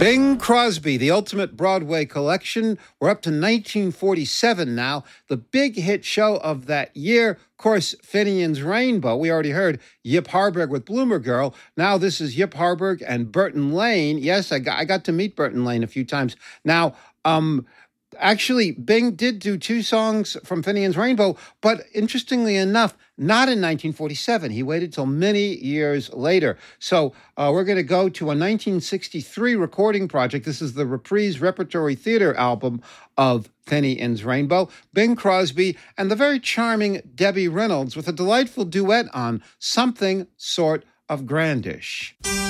Bing Crosby, the ultimate Broadway collection. We're up to 1947 now. The big hit show of that year, of course, Finian's Rainbow. We already heard Yip Harburg with Bloomer Girl. Now this is Yip Harburg and Burton Lane. Yes, I got to meet Burton Lane a few times. Now, actually, Bing did do two songs from Finian's Rainbow, but interestingly enough, not in 1947. He waited till many years later. So we're going to go to a 1963 recording project. This is the Reprise Repertory Theater album of Finian's Rainbow. Bing Crosby and the very charming Debbie Reynolds with a delightful duet on Something Sort of Grandish.